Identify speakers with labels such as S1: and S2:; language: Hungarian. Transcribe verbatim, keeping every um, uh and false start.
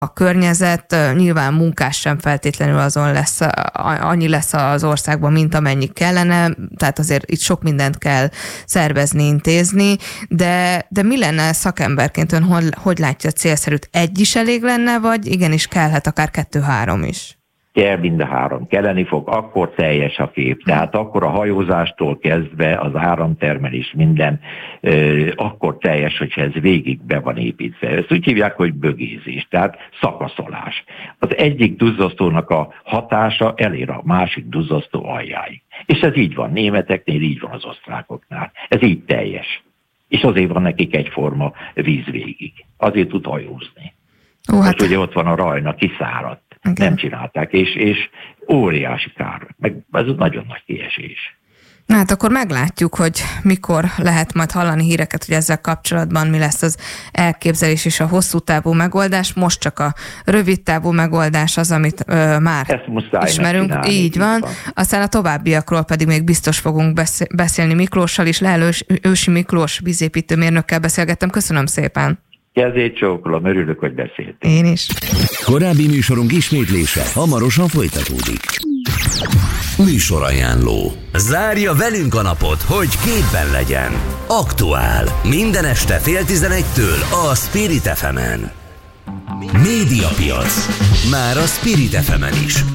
S1: a környezet, nyilván munkás sem feltétlenül azon lesz, annyi lesz az országban, mint amennyi kellene, tehát azért itt sok mindent kell szervezni, intézni, de, de mi lenne szakemberként, ön hogy, hogy látja célszerűt? Egy is elég lenne, vagy igenis kellhet akár kettő-három is?
S2: Kell mind a három. Kelleni fog, akkor teljes a kép. Tehát akkor a hajózástól kezdve az áramtermelés minden, euh, akkor teljes, hogyha ez végig be van építve. Ezt úgy hívják, hogy bögézés, tehát szakaszolás. Az egyik duzzasztónak a hatása elér a másik duzzasztó aljáig. És ez így van németeknél, így van az osztrákoknál. Ez így teljes. És azért van nekik egyforma víz végig. Azért tud hajózni. Ó, hát... Most ugye ott van a Rajna, kiszáradt. Okay. Nem csinálták, és, és óriási kár, meg ez nagyon nagy kiesés.
S1: Na hát akkor meglátjuk, hogy mikor lehet majd hallani híreket, hogy ezzel kapcsolatban mi lesz az elképzelés és a hosszú távú megoldás. Most csak a rövid távú megoldás az, amit ö, már ismerünk. Így van. van. Aztán a továbbiakról pedig még biztos fogunk beszélni Miklóssal is. Lehelős Ősi Miklós vízépítőmérnökkel beszélgettem. Köszönöm szépen.
S2: Kezét csókolom, örülök, hogy beszéltünk.
S1: Én is.
S3: Korábbi műsorunk ismétlése hamarosan folytatódik. Műsorajánló. Zárja velünk a napot, hogy képben legyen. Aktuál. Minden este fél tizenegytől a Spirit ef emen. Médiapiac. Már a Spirit ef emen is.